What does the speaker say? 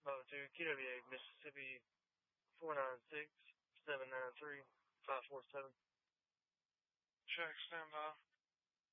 Bravo 2, KWA, Mississippi, 496-793-547. Check, stand by.